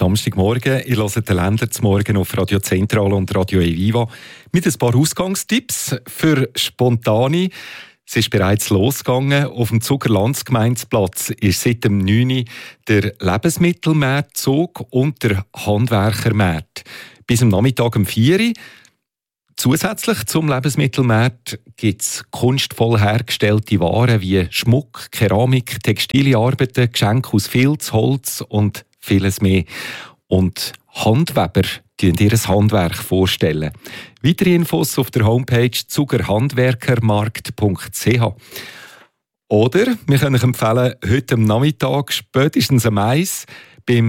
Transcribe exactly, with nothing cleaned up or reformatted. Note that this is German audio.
Samstagmorgen. Ihr hört den Ländler zum Morgen auf Radio Zentral und Radio Eviva mit ein paar Ausgangstipps für Spontane. Es ist bereits losgegangen. Auf dem Zuger Landsgemeindeplatz ist seit dem neun Uhr der Lebensmittelmarktzug und der Handwerkermarkt. Bis am Nachmittag um vier Uhr. Zusätzlich zum Lebensmittelmarkt gibt es kunstvoll hergestellte Waren wie Schmuck, Keramik, Textilienarbeiten, Geschenke aus Filz, Holz und vieles mehr. Und Handweber stellen ihr Handwerk vorstellen. Weitere Infos auf der Homepage zugerhandwerkermarkt punkt c h. Oder wir können euch empfehlen, heute am Nachmittag, spätestens am eins,